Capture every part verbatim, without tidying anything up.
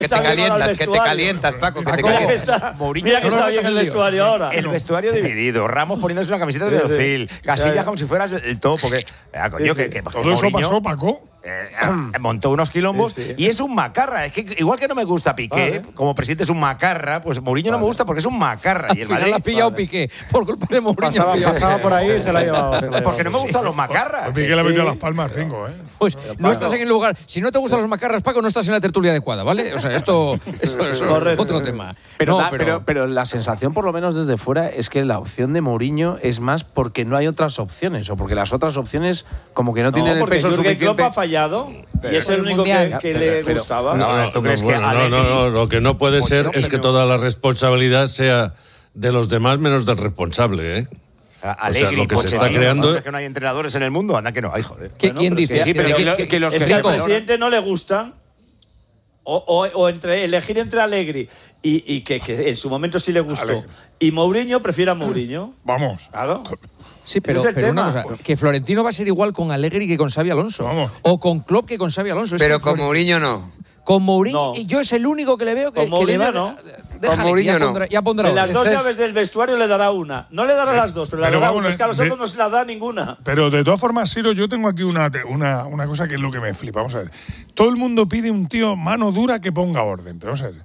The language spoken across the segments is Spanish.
que te calientas, que te calientas, Paco, que te calientas. Mira que está bien el vestuario ahora. El vestuario dividido, Ramos poniéndose una camiseta de Ozil, Casillas como si fueras el topo. Que, ah, coño, que, que, todo eso pasó, Paco. Eh, montó unos quilombos sí, sí. y es un macarra. Es que igual que no me gusta Piqué, ah, ¿eh? como presidente es un macarra, pues Mourinho vale. no me gusta porque es un macarra. Y el Madrid ha pillado vale. Piqué por culpa de Mourinho. Pasaba, pasaba por ahí y se la ha llevado. Se la porque no me gustan sí. los macarras. Pues Piqué le ha metido sí. las palmas cinco, ¿eh? Pues no estás en el lugar. Si no te gustan los macarras, Paco, no estás en la tertulia adecuada, ¿vale? O sea, esto, esto es otro tema. Pero, no, da, pero, pero, pero la sensación, por lo menos desde fuera, es que la opción de Mourinho es más porque no hay otras opciones o porque las otras opciones como que no, no tienen el peso suficiente. Porque Klopp ha fallado y es el único que, que pero, le pero, gustaba. No, no, ¿tú crees no, que bueno, no, no, no, lo que no puede ser es que toda la responsabilidad sea de los demás menos del responsable, ¿eh? Alegri, o sea, lo que se está creando es que no hay entrenadores en el mundo, anda que no hay, joder. ¿Qué, bueno, ¿Quién dice? Que sí, pero que, que, que, que los que, que al presidente no le gustan o, o, o entre elegir entre Alegri y, y que, que en su momento sí le gustó Alegri. Y Mourinho prefiere a Mourinho. Vamos. Claro. Sí, pero, pero una cosa, que Florentino va a ser igual con Allegri que con Xabi Alonso. Vamos. O con Klopp que con Xabi Alonso. Pero es con Mourinho no. Con Mourinho, no. yo es el único que le veo que, con que le va no. Déjale, con Mourinho ya no. Pondrá, ya pondrá en las dos es... llaves del vestuario le dará una. No le dará las dos, pero, pero le dará una. Es que a los otros no se la da ninguna. Pero de todas formas, Siro, yo tengo aquí una, una, una cosa que es lo que me flipa. Vamos a ver. Todo el mundo pide un tío mano dura que ponga orden. Vamos a ver.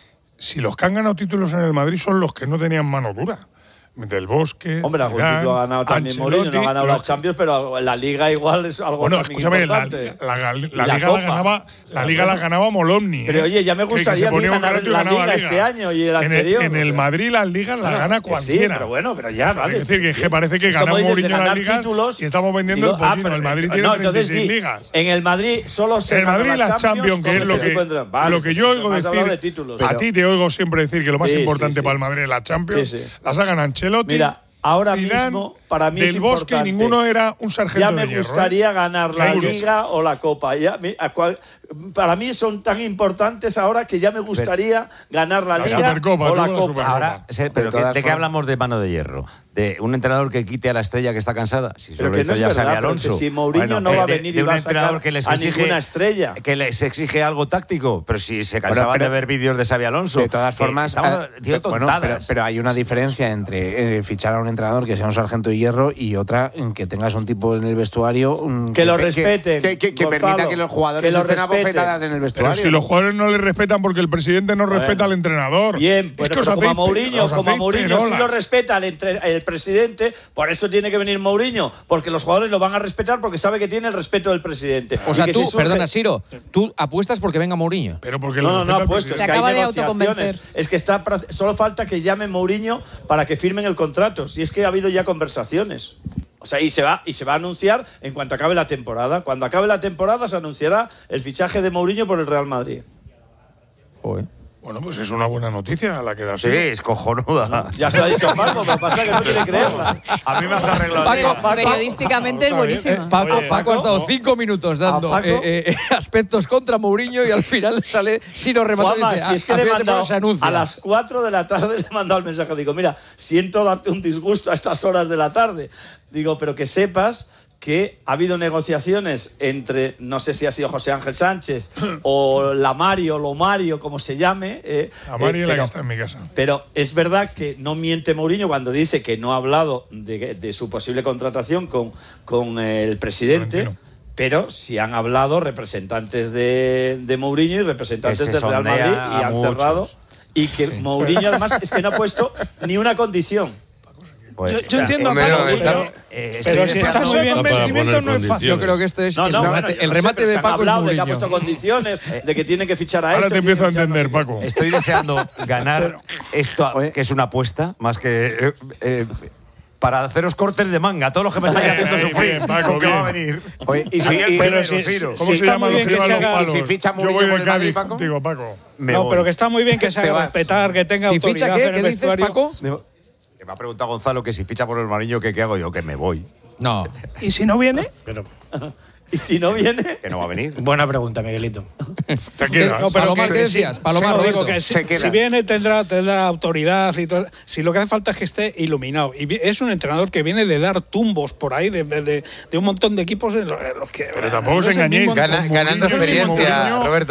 Si los que han ganado títulos en el Madrid son los que no tenían mano dura. Del Bosque, hombre, algún título ha ganado también Mourinho, no ha ganado las Champions, pero la Liga igual es algo bueno, escúchame, la, la, la, la, la Liga la ganaba, la Liga la ganaba Molomni. Pero oye, ya me gustaría que, que ganar la Liga, Liga este año y el anterior. En el, en el Madrid las Ligas las gana cualquiera. Sí, pero bueno, pero ya, vale. Es decir, que, que parece que ganó Mourinho las Ligas y estamos vendiendo digo, el pollino. Ah, el Madrid tiene no, treinta y seis ligas. En el Madrid solo se En el Madrid las Champions, que es lo que lo que yo oigo decir, a ti te oigo siempre decir que lo más importante para el Madrid es la Champions, las ha ganado Ancelotti. Ahora Zidane, mismo, para mí del es Bosque y ninguno era un sargento ya me de hierro, gustaría ¿eh? ganar la Seguros. Liga o la Copa. Ya, a cual, para mí son tan importantes ahora que ya me gustaría pero, ganar la, la Liga Supercopa, o la Copa. Ahora, pero ¿de, ¿de qué hablamos de mano de hierro? ¿De un entrenador que quite a la estrella que está cansada? Si pero solo que hizo no ya verdad, Xabi Alonso. Si Mourinho bueno, no va a venir de, de y va un entrenador a que les a exige, ninguna estrella. Que les exige algo táctico. Pero si se cansaban bueno, pero, de ver vídeos de Xabi Alonso. De todas formas, estamos, eh, bueno, pero, pero hay una diferencia entre eh, fichar a un entrenador que sea un sargento de hierro y otra en que tengas un tipo en el vestuario que, que lo respeten, que, que, que permita que los jugadores que estén abofetadas en el vestuario. Pero si los jugadores no le respetan porque el presidente no bueno. respeta al entrenador. Bien, pues es como a Mourinho, como a Mourinho sí lo respeta el, entre, el presidente, por eso tiene que venir Mourinho, porque los jugadores lo van a respetar porque sabe que tiene el respeto del presidente. O sea, tú, si surge... perdona, Siro, tú apuestas porque venga Mourinho. Pero porque no, no, no apuesto. Se acaba de autoconvencer. Es que está, solo falta que llame Mourinho para que firmen el contrato. Si es que ha habido ya conversaciones. O sea, y se va y se va a anunciar en cuanto acabe la temporada. Cuando acabe la temporada se anunciará el fichaje de Mourinho por el Real Madrid. Joder. Bueno, pues es una buena noticia la que da. Sí, es cojonuda. No, ya se lo ha dicho Paco, me pasa que no quiere creerla. A mí me has arreglado. Paco, Paco, periodísticamente es buenísima. Eh, Paco, Oye, Paco ha estado cinco minutos dando eh, eh, aspectos contra Mourinho y al final sale Siro rematando y dice, si es que a, le he mandado, se anuncia. A las cuatro de la tarde le he mandado el mensaje. Digo, mira, siento darte un disgusto a estas horas de la tarde. Digo, pero que sepas que ha habido negociaciones entre, no sé si ha sido José Ángel Sánchez o la Mario, lo Mario, como se llame. Eh, la Mario eh, la que está en mi casa. Pero es verdad que no miente Mourinho cuando dice que no ha hablado de, de su posible contratación con, con el presidente. Florentino. Pero sí han hablado representantes de, de Mourinho y representantes del Real Madrid y han muchos. cerrado. Y que sí. Mourinho además es que no ha puesto ni una condición. Pues, yo, yo o sea, entiendo a Paco, pero, eh, pero si está muy convencimiento no es fácil. Yo creo que esto es no, no, el bueno, remate, el no remate sé, de Paco es hablado Mourinho. de que ha puesto condiciones, de que tiene que fichar a Ahora esto. te empiezo a entender, Paco. Estoy deseando ganar esto, que es una apuesta, más que... Eh, eh, para haceros cortes de manga, todos los que me estáis haciendo sufrir, Paco, que va a venir. Oye, y si, y, pero si, si, ¿Cómo si se llama los que los palos? Si ficha Yo voy de Cádiz, Paco. digo, Paco. No, pero que está muy bien que se haga respetar, que tenga si autoridad. ¿Ficha qué? ¿Qué dices, Paco? Que me ha preguntado Gonzalo que si ficha por el Mourinho, ¿qué, qué hago yo? Que me voy. No. ¿Y si no viene? Pero... ¿Y si no viene? Que no va a venir. Buena pregunta, Miguelito. Te quedas. No, pero Palomar, ¿qué decías? Palomar, sí, digo que si, si viene tendrá, tendrá autoridad y todo. Si lo que hace falta es que esté iluminado. Y es un entrenador que viene de dar tumbos por ahí de, de, de, de un montón de equipos en los, en los que... Pero tampoco os engañéis. Gana, ganando experiencia, Roberto.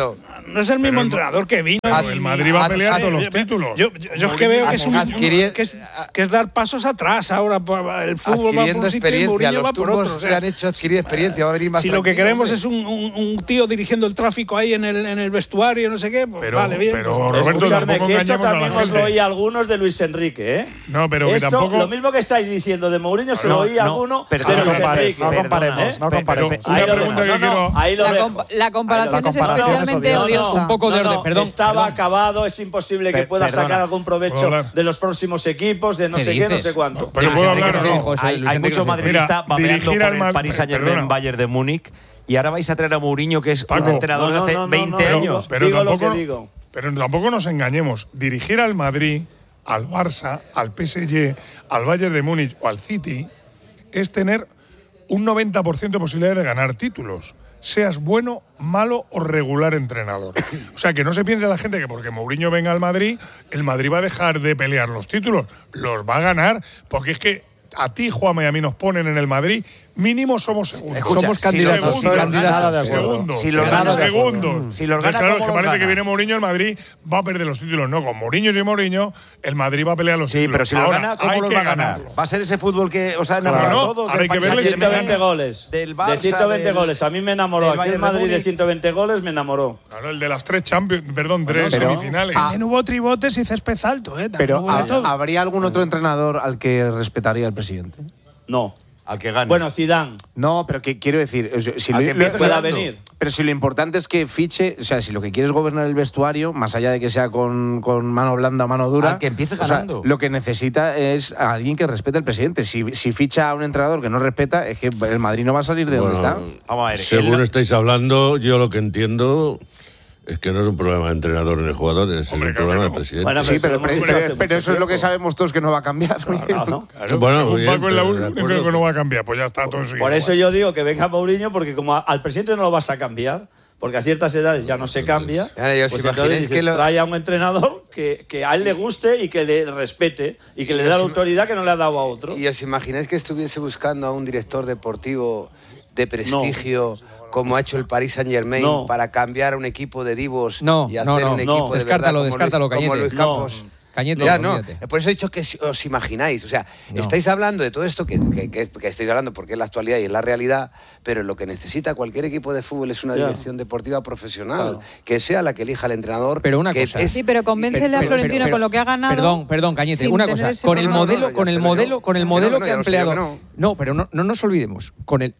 no es el mismo Pero el- entrenador que vino. Pero el Madrid va a pelear todos los títulos. Yo, yo, yo es que veo que es, un, Adquirir- que, es, que es dar pasos atrás ahora. El fútbol va por Adquiriendo un sitio y experiencia. Mourinho Los va por tumbos otro. O sea, le han hecho adquirir experiencia. Va a venir más si lo que tranquilo, queremos hombre. es un, un, un tío dirigiendo el tráfico ahí en el, en el vestuario, no sé qué, pues Pero- vale, bien. pero, pues, Roberto, Escuchadme, tampoco que esto engañemos a la también os gente. lo oí a algunos de Luis Enrique, ¿eh? No, pero que Esto, tampoco. Lo mismo que estáis diciendo de Mourinho se No, lo oí a no, alguno perdona, de Luis no compares, Enrique. no comparemos, ¿eh? no Pe- comparemos. pero una Ahí lo pregunta dejo. que No, no, quiero- ahí lo La, dejo. compa- la comparación La es comparación es especialmente odiosa. odiosa. Un poco de No, no, orden, perdón, estaba perdón. acabado, es imposible que Per- pueda perdona. sacar algún provecho ¿Puedo hablar? de los próximos equipos, de no ¿Qué sé qué, no dices? sé cuánto. Pero Luis puedo Enrique hablar o no no. dijo eso, Hay, Luis hay Enrique mucho no dijo eso. madridista Mira, babeando dirigir por al el Madrid- Paris Saint-Germain, perdona. Bayern de Múnich, y ahora vais a traer a Mourinho, que es Paco. un entrenador No, no, de hace no, no, veinte no, años. Pero Digo lo tampoco, que digo. pero tampoco nos engañemos. Dirigir al Madrid, al Barça, al P S G, al Bayern de Múnich o al City es tener un noventa por ciento de posibilidades de ganar títulos. Seas bueno, malo o regular entrenador. O sea, que no se piense la gente que porque Mourinho venga al Madrid, el Madrid va a dejar de pelear los títulos. Los va a ganar, porque es que a ti, Juanma, y a mí nos ponen en el Madrid, mínimo somos segundos. Escucha, Somos si candidatos, los- sí, si los candidatos. gana- de acuerdo. Segundos. Si los Ganan gana de acuerdo. segundos. Si los gana, Entonces, claro, ¿cómo que los parece que gana? viene Mourinho, el Madrid va a perder los títulos. No, con Mourinho y Mourinho, el Madrid va a pelear los Sí, títulos. pero si lo Ahora, gana, ¿cómo hay los que va a ganar? ganarlo. ¿Va a ser ese fútbol que os ha enamorado Claro, a todos? ahora del hay que Paris verle ciento Saint-Germain, veinte goles. Del Barça, de ciento veinte del- goles. A mí me enamoró. del Aquí Bayern el de Madrid de Múnich. ciento veinte goles me enamoró. Claro, el de las tres Champions, perdón, tres pero- semifinales. También hubo tribotes y césped alto, ¿eh? También Pero hubo de ¿ha- todo. ¿habría algún otro entrenador al que respetaría el presidente? No. Al que gane. Bueno, Zidane. No, pero que quiero decir, o sea, si Al lo- que empiece lo- pueda ganando. venir. pero si lo importante es que fiche, o sea, si lo que quieres es gobernar el vestuario, más allá de que sea con, con mano blanda o mano dura, Al que empiece o sea, ganando. lo que necesita es a alguien que respete al presidente. Si, si ficha a un entrenador que no respeta, es que el Madrid no va a salir de donde está. Vamos a ver. Según él- estáis hablando, yo lo que entiendo es que no es un problema de entrenador ni de jugadores, Hombre, es un claro problema que de no. presidente. Bueno, Sí, pero, eso lo hemos pero- dicho hace pero- pero mucho eso es lo que tiempo. sabemos todos que no va a cambiar. Claro. Claro, bueno, Según bien, Paco es la pero de única acuerdo. que no va a cambiar, pues ya está todo seguido. Por eso yo digo que venga Mourinho, porque como a- al presidente no lo vas a cambiar, porque a ciertas edades ya no se cambia, Ahora, yo os pues imagináis entonces que dices, lo- trae a un entrenador que, que a él le guste y que le respete y que le dé la autoridad que no le ha dado a otro. ¿Y os imagináis que estuviese buscando a un director deportivo de prestigio como ha hecho el Paris Saint Germain No. para cambiar un equipo de divos No, y hacer no, no, un equipo no. de Descártalo, verdad como descártalo, Luis, como Cañete. Luis No. Campos? Cañete, Ya, no. olvídate. Por eso he dicho que si- os imagináis. O sea, No. estáis hablando de todo esto que, que, que- que estáis hablando porque es la actualidad y es la realidad, pero lo que necesita cualquier equipo de fútbol es una Ya. dirección deportiva profesional, que sea la que elija el entrenador. Pero una que cosa. es- Sí, pero convéncele a Pero- Florentino pero- con lo que ha ganado. Perdón, perdón, Cañete, sin una tener cosa. ese Con el problema. modelo, No, no, no, con ya el se lo modelo, digo. con el Que no, modelo que no, que ya ha lo sé yo empleado. que no. No, pero no, no nos olvidemos. Con el.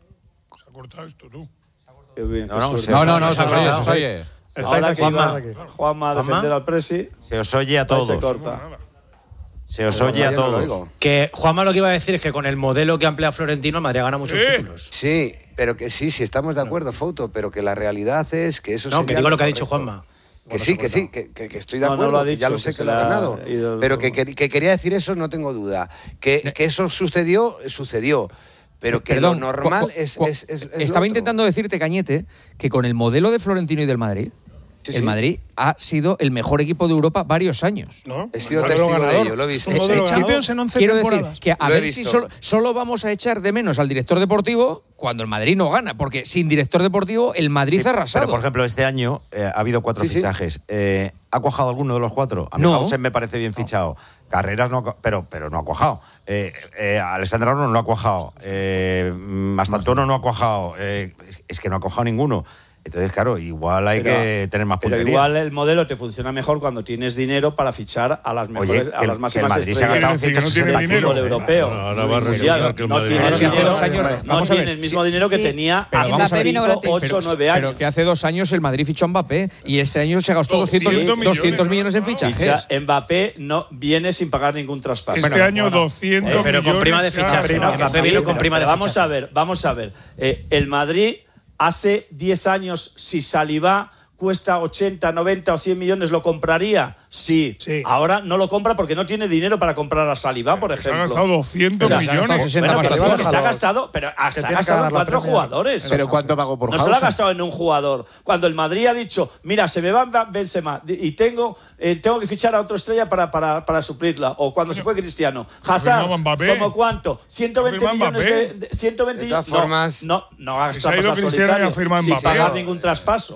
Se ha cortado esto, tú. Qué bien, No, qué no, suerte. se No, os no, oye, no, se os se oye, oye, se os se oye. Ahora que Juanma. iba Juanma a defender al Presi, Se os oye a ahí se todos. corta. Se os oye a Yo no lo todos. oigo. Que Juanma lo que iba a decir es que con el modelo que ha empleado Florentino, el Madrid gana muchos Sí. títulos. Sí, pero que sí, sí, estamos de acuerdo, Foto, pero que la realidad es que eso No, sería que digo lo que ha dicho correcto. Juanma. Que sí, que sí, que, que- que estoy de No, no acuerdo, lo ha que ya dicho, lo sé que que, se lo ha le ha ganado. ido- Pero que, que- que quería decir eso, no tengo duda. Que, que eso sucedió, sucedió. Pero que Perdón, lo normal cu- cu- es, cu- es- es- es lo Estaba otro. intentando decirte, Cañete, que con el modelo de Florentino y del Madrid, Sí, el sí. Madrid ha sido el mejor equipo de Europa varios años. ¿No? He sido Modelo testigo de ganador. ello, lo he visto. Un modelo Eh, ganador. Champions en once Quiero temporadas. decir que a Lo he ver si visto. solo, solo vamos a echar de menos al director deportivo cuando el Madrid no gana, porque sin director deportivo el Madrid Sí, ha arrasado. Pero, por ejemplo, este año eh, ha habido cuatro Sí, sí. fichajes. Eh, ¿Ha cuajado alguno de los cuatro? A mí No. Hausen me parece bien fichado. Carreras no ha, cu- pero, pero no ha cuajado. Eh, eh, Alexander Arnold no ha cuajado. Eh, Mastantuono no ha cuajado. Eh, es, es que no ha cuajado ninguno. Entonces, claro, igual hay Pero- que tener más Pero puntería. igual el modelo te funciona mejor cuando tienes dinero para fichar a las mejores, Oye, a que- las que máximas el Madrid se ha estrellas gastado Quiere decir que no tiene ciento sesenta dinero. fútbol europeo. Ahora va a Mundial. resultar que el no Madrid tiene va a Pero que hace dinero, dos años- no vamos a tiene ver, el mismo sí, dinero que sí, tenía pero hace vamos a ver. cinco, Mbappé vino ocho, gratis. nueve años. Pero que hace dos años el Madrid fichó a Mbappé y este año se gastó doscientos, doscientos millones, doscientos millones en ¿no? fichajes. Ficha- Mbappé no viene sin pagar ningún traspaso. Este Bueno, año bueno. doscientos Eh, pero con millones prima de se ha fichaje, gastado. ¿no? Mbappé vino con prima de pero vamos fichaje. a ver, vamos a ver. Eh, el Madrid hace diez años, si Saliba cuesta ochenta, noventa o cien millones, ¿lo compraría? Sí. Sí. Ahora no lo compra porque no tiene dinero para comprar a Saliba, por Se ha ejemplo. gastado doscientos O sea, se ha gastado millones. sesenta Bueno, que más sí, Saliba. que se ha gastado, pero ah, se ha gastado en cuatro jugadores. Pero ¿cuánto pagó por No se lo ha Hausen? gastado en un jugador. Cuando el Madrid ha dicho, mira, se me va Benzema y tengo, eh, tengo que fichar a otra estrella para, para, para suplirla. O cuando se fue Cristiano. Hazard, firmaba Mbappé. ¿cómo cuánto? ciento veinte Firmaba millones de, Mbappé. de- ciento veinte De todas no, formas- No, no ha Si se ha gastado ido pasar Cristiano y ha solitario, firmado sin Mbappé. pagar ningún traspaso.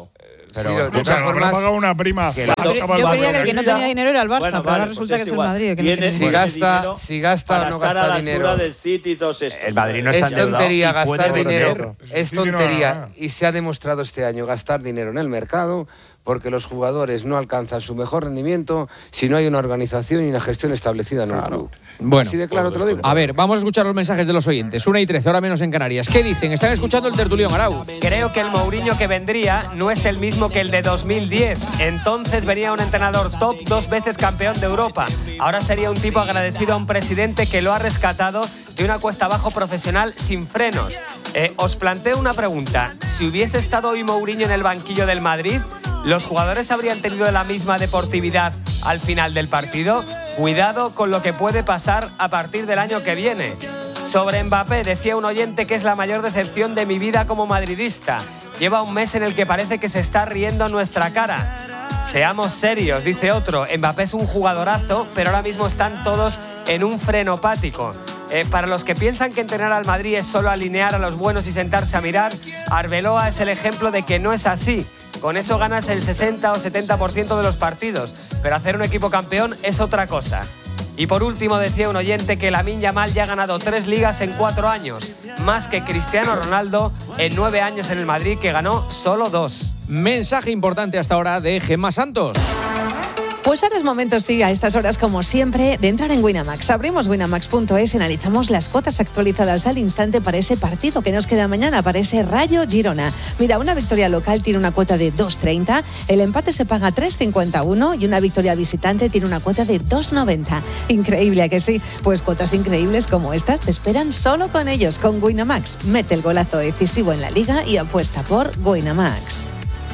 pero Sí, de O sea, todas le habrá formas, pagado una prima. que al la- Yo, chaval yo del creía que el que no Madrid. tenía dinero era el Barça, Bueno, pero vale, ahora pues resulta es que es el igual. Madrid. el que no Tiene- tiene Si dinero. gasta- dinero si gasta para o no estar gasta a la dinero. altura del City y todos estos. El Madrid no está Es endeudado tontería y puede gastar vender. dinero, Pero si es el City no tontería. gana. Y se ha demostrado este año gastar dinero en el mercado porque los jugadores no alcanzan su mejor rendimiento si no hay una organización y una gestión establecida en un club. Bueno, Así de claro te lo digo. a ver, vamos a escuchar los mensajes de los oyentes. Una y trece, ahora menos en Canarias. ¿Qué dicen? Están escuchando el tertulión, Arau. Creo que el Mourinho que vendría no es el mismo que el de dos mil diez. Entonces venía un entrenador top, dos veces campeón de Europa. Ahora sería un tipo agradecido a un presidente que lo ha rescatado de una cuesta abajo profesional sin frenos. Eh, os planteo una pregunta. Si hubiese estado hoy Mourinho en el banquillo del Madrid, ¿los jugadores habrían tenido la misma deportividad al final del partido? Cuidado con lo que puede pasar a partir del año que viene. Sobre Mbappé, decía un oyente que es la mayor decepción de mi vida como madridista. Lleva un mes en el que parece que se está riendo en nuestra cara. Seamos serios, dice otro. Mbappé es un jugadorazo, pero ahora mismo están todos en un frenopático. Eh, para los que piensan que entrenar al Madrid es solo alinear a los buenos y sentarse a mirar, Arbeloa es el ejemplo de que no es así. Con eso ganas el sesenta o setenta por ciento de los partidos, pero hacer un equipo campeón es otra cosa. Y por último decía un oyente que Lamine Yamal ya ha ganado tres ligas en cuatro años, más que Cristiano Ronaldo en nueve años en el Madrid, que ganó solo dos. Mensaje importante hasta ahora de Gemma Santos. Pues ahora es momento, sí, a estas horas como siempre, de entrar en Winamax. Abrimos winamax punto es y analizamos las cuotas actualizadas al instante para ese partido que nos queda mañana, para ese Rayo Girona. Mira, una victoria local tiene una cuota de dos treinta, el empate se paga tres cincuenta y uno y una victoria visitante tiene una cuota de dos noventa. Increíble, ¿a que sí? Pues cuotas increíbles como estas te esperan solo con ellos, con Winamax. Mete el golazo decisivo en la liga y apuesta por Winamax.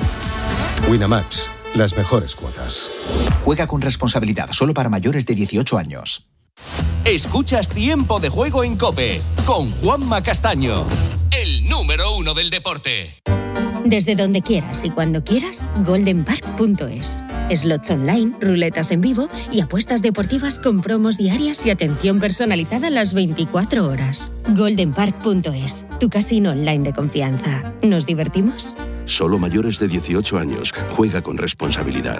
Winamax, las mejores cuotas. Juega con responsabilidad, solo para mayores de dieciocho años. Escuchas Tiempo de Juego en COPE con Juanma Castaño, el número uno del deporte. Desde donde quieras y cuando quieras, golden park punto es. Slots online, ruletas en vivo y apuestas deportivas con promos diarias y atención personalizada las veinticuatro horas. golden park punto es, tu casino online de confianza. ¿Nos divertimos? Solo mayores de dieciocho años. Juega con responsabilidad.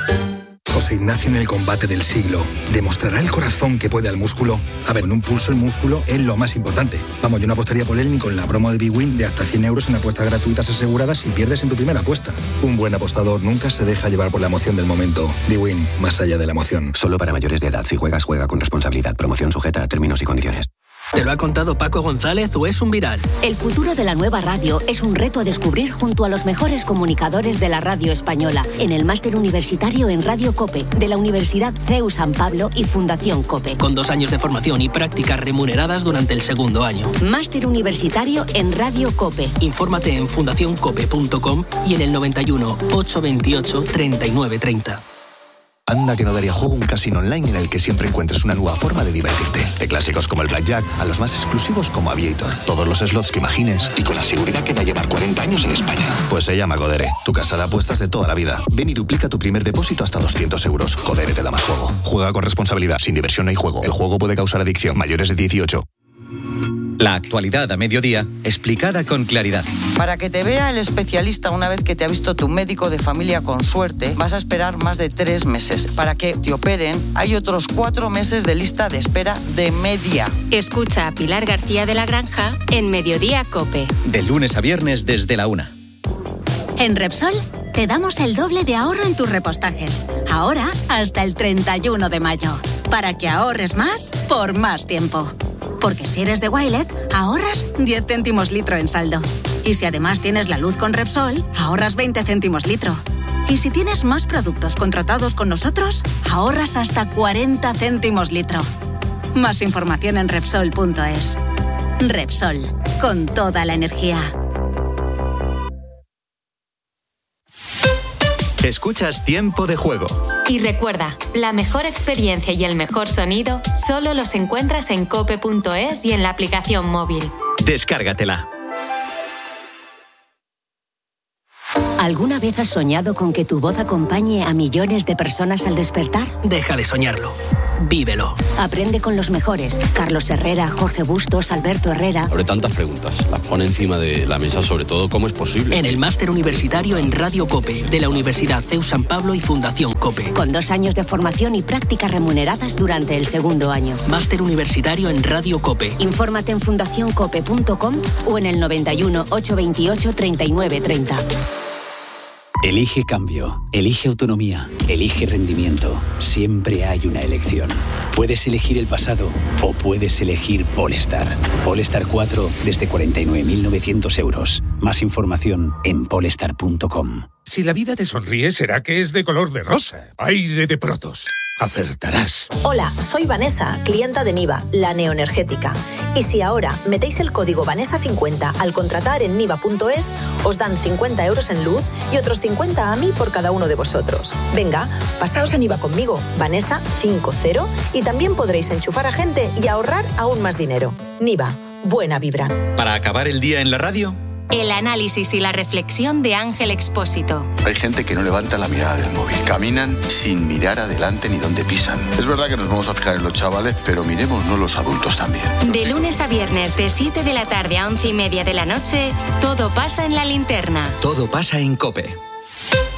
José Ignacio en el combate del siglo. ¿Demostrará el corazón que puede al músculo? A ver, en un pulso el músculo es lo más importante. Vamos, yo no apostaría por él ni con la promo de Big Win de hasta cien euros en apuestas gratuitas aseguradas si pierdes en tu primera apuesta. Un buen apostador nunca se deja llevar por la emoción del momento. Big Win, más allá de la emoción. Solo para mayores de edad. Si juegas, juega con responsabilidad. Promoción sujeta a términos y condiciones. ¿Te lo ha contado Paco González o es un viral? El futuro de la nueva radio es un reto a descubrir junto a los mejores comunicadores de la radio española en el máster universitario en Radio COPE de la Universidad C E U San Pablo y Fundación COPE. Con dos años de formación y prácticas remuneradas durante el segundo año. Máster universitario en Radio COPE. Infórmate en fundación cope punto com y en el noventa y uno, ochocientos veintiocho, treinta y nueve treinta. Anda que no daría juego un casino online en el que siempre encuentres una nueva forma de divertirte. De clásicos como el Blackjack a los más exclusivos como Aviator. Todos los slots que imagines. Y con la seguridad que va a llevar cuarenta años en España. Pues se llama Codere, tu casa de apuestas de toda la vida. Ven y duplica tu primer depósito hasta doscientos euros. Codere te da más juego. Juega con responsabilidad. Sin diversión no hay juego. El juego puede causar adicción. Mayores de dieciocho. La actualidad a mediodía, explicada con claridad. Para que te vea el especialista una vez que te ha visto tu médico de familia con suerte, vas a esperar más de tres meses. Para que te operen, hay otros cuatro meses de lista de espera de media. Escucha a Pilar García de la Granja en Mediodía COPE. De lunes a viernes desde la una. En Repsol te damos el doble de ahorro en tus repostajes. Ahora hasta el treinta y uno de mayo. Para que ahorres más por más tiempo. Porque si eres de Wilet, ahorras diez céntimos litro en saldo. Y si además tienes la luz con Repsol, ahorras veinte céntimos litro. Y si tienes más productos contratados con nosotros, ahorras hasta cuarenta céntimos litro. Más información en Repsol punto es. Repsol, con toda la energía. Escuchas Tiempo de Juego. Y recuerda, la mejor experiencia y el mejor sonido solo los encuentras en cope punto es y en la aplicación móvil. Descárgatela. ¿Alguna vez has soñado con que tu voz acompañe a millones de personas al despertar? Deja de soñarlo. Vívelo. Aprende con los mejores. Carlos Herrera, Jorge Bustos, Alberto Herrera. Abre tantas preguntas. Las pone encima de la mesa, sobre todo, ¿cómo es posible? En el máster universitario en Radio COPE, de la Universidad C E U San Pablo y Fundación COPE. Con dos años de formación y prácticas remuneradas durante el segundo año. Máster universitario en Radio COPE. Infórmate en fundación cope punto com o en el noventa y uno, ochocientos veintiocho, treinta y nueve treinta. Elige cambio, elige autonomía, elige rendimiento. Siempre hay una elección. Puedes elegir el pasado o puedes elegir Polestar. Polestar cuatro desde cuarenta y nueve mil novecientos euros. Más información en polestar punto com. Si la vida te sonríe, será que es de color de rosa. Aire de Protos. Acertarás. Hola, soy Vanessa, clienta de Niva, la neoenergética. Y si ahora metéis el código Vanessa cincuenta al contratar en niva punto es, os dan cincuenta euros en luz y otros cincuenta a mí por cada uno de vosotros. Venga, pasaos a Niva conmigo, Vanessa cincuenta, y también podréis enchufar a gente y ahorrar aún más dinero. Niva, buena vibra. Para acabar el día en la radio, El análisis y la reflexión de Ángel Expósito. Hay gente que no levanta la mirada del móvil. Caminan sin mirar adelante ni dónde pisan. Es verdad que nos vamos a fijar en los chavales, pero miremosnos los adultos también. De lunes a viernes, de siete de la tarde a once y media de la noche, todo pasa en La Linterna. todo pasa en COPE.